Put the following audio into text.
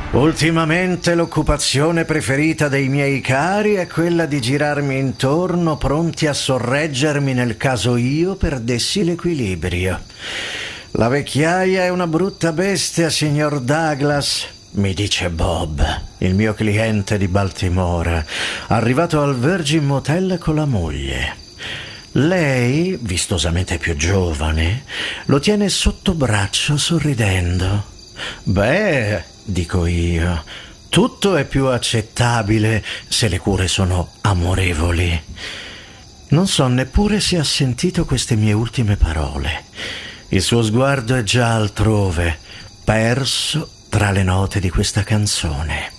Ultimamente l'occupazione preferita dei miei cari è quella di girarmi intorno, pronti a sorreggermi nel caso io perdessi l'equilibrio. La vecchiaia è una brutta bestia, signor Douglas, mi dice Bob, il mio cliente di Baltimora, arrivato al Virgin Motel con la moglie. Lei, vistosamente più giovane, lo tiene sotto braccio sorridendo. Beh, dico io, tutto è più accettabile se le cure sono amorevoli. Non so neppure se ha sentito queste mie ultime parole. Il suo sguardo è già altrove, perso tra le note di questa canzone.